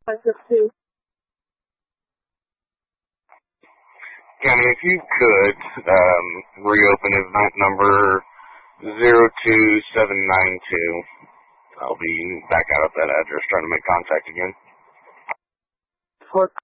562. County, if you could reopen event number 02792. I'll be back out at that address trying to make contact again. For